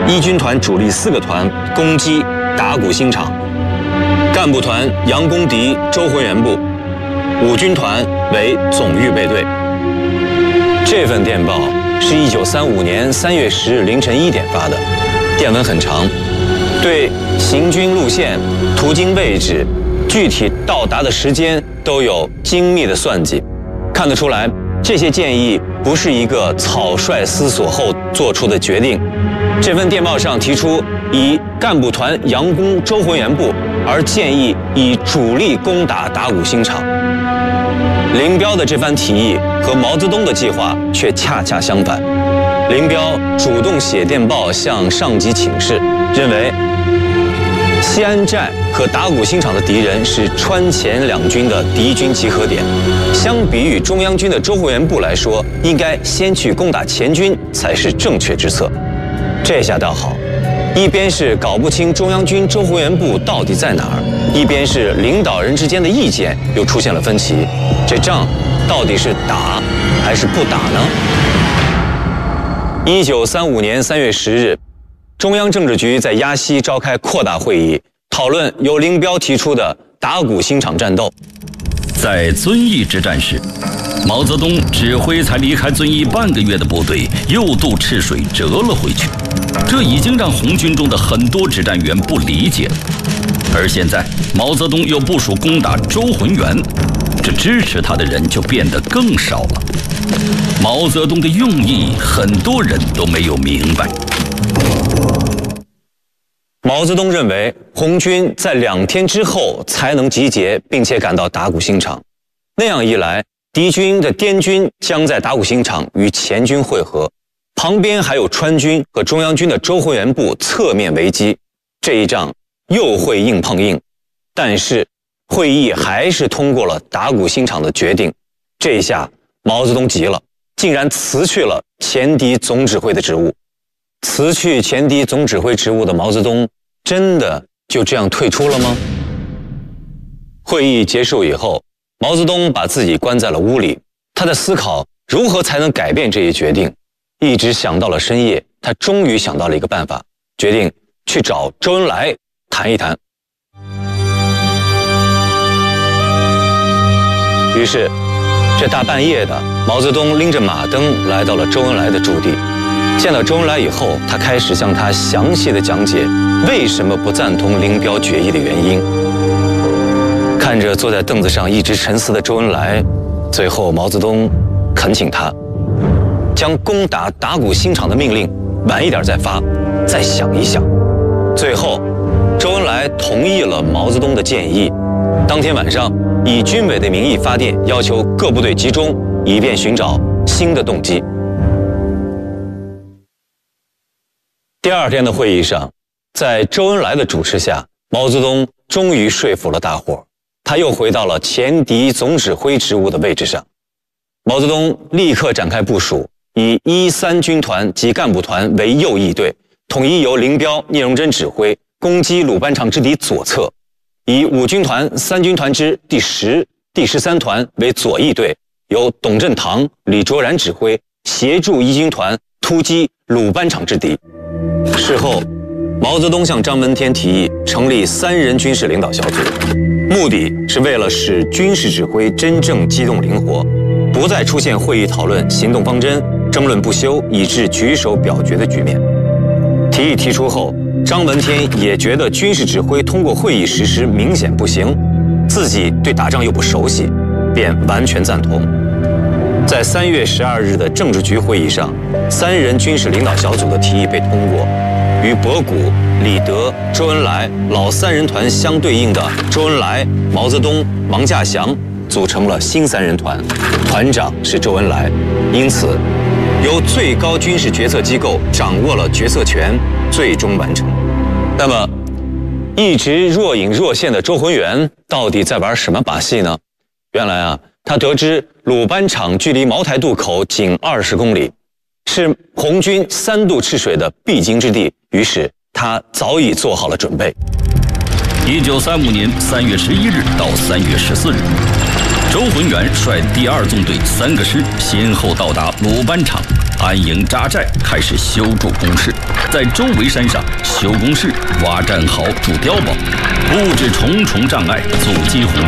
一军团主力4个团攻击打鼓新场，干部团杨公敌、周浑元部，5军团为总预备队。这份电报是1935年3月10日凌晨1点发的，电文很长，对行军路线、途经位置、具体到达的时间都有精密的算计。看得出来，这些建议不是一个草率思索后做出的决定。这份电报上提出以干部团杨公、周浑元部，而建议以主力攻打打鼓新场。林彪的这番提议和毛泽东的计划却恰恰相反。林彪主动写电报向上级请示，认为西安寨和打鼓新场的敌人是川黔两军的敌军集合点，相比于中央军的周浑元部来说，应该先去攻打黔军才是正确之策。这下倒好，一边是搞不清中央军周浑元部到底在哪儿，一边是领导人之间的意见又出现了分歧，这仗到底是打还是不打呢？1935年3月10日，中央政治局在鸭溪召开扩大会议，讨论由林彪提出的打鼓新场战斗。 在遵义之战时，毛泽东指挥才离开遵义半个月的部队又渡赤水折了回去，这已经让红军中的很多指战员不理解了。而现在毛泽东又部署攻打周浑元，这支持他的人就变得更少了。毛泽东的用意，很多人都没有明白。 毛泽东认为，红军在2天之后才能集结，并且赶到打鼓新场。那样一来，敌军的滇军将在打鼓新场与黔军会合，旁边还有川军和中央军的周浑元部侧面围击，这一仗又会硬碰硬。但是会议还是通过了打鼓新场的决定。这一下毛泽东急了，竟然辞去了前敌总指挥的职务。辞去前敌总指挥职务的毛泽东，真的就这样退出了吗？会议结束以后，毛泽东把自己关在了屋里，他在思考如何才能改变这一决定，一直想到了深夜，他终于想到了一个办法，决定去找周恩来谈一谈。于是这大半夜的，毛泽东拎着马灯来到了周恩来的驻地。见到周恩来以后，他开始向他详细的讲解为什么不赞同林彪决议的原因。看着坐在凳子上一直沉思的周恩来，最后毛泽东恳请他将攻打打鼓新场的命令晚一点再发，再想一想。最后周恩来同意了毛泽东的建议，当天晚上以军委的名义发电，要求各部队集中，以便寻找新的动机。第2天的会议上，在周恩来的主持下，毛泽东终于说服了大伙，他又回到了前敌总指挥职务的位置上。毛泽东立刻展开部署，以1、3军团及干部团为右翼队，统一由林彪、聂荣臻指挥，攻击鲁班场之敌左侧；以5军团、3军团之第10、第13团为左翼队，由董振堂、李卓然指挥，协助1军团突击鲁班场之敌。事后，毛泽东向张闻天提议成立3人军事领导小组，目的是为了使军事指挥真正机动灵活，不再出现会议讨论行动方针、争论不休以致举手表决的局面。提议提出后，张闻天也觉得军事指挥通过会议实施明显不行，自己对打仗又不熟悉，便完全赞同。在3月12日的政治局会议上，3人军事领导小组的提议被通过，与博古、李德、周恩来老3人团相对应的周恩来、毛泽东、王稼祥组成了新3人团，团长是周恩来。因此，由最高军事决策机构掌握了决策权，最终完成。那么，一直若隐若现的周浑元到底在玩什么把戏呢？原来啊，他得知鲁班场距离茅台渡口仅20公里，是红军3渡赤水的必经之地，于是他早已做好了准备。 1935年3月11日到3月14日，周浑元率第2纵队3个师先后到达鲁班场， 安营扎寨，开始修筑工事，在周围山上修工事、挖战壕、筑碉堡，布置重重障碍，阻击红军。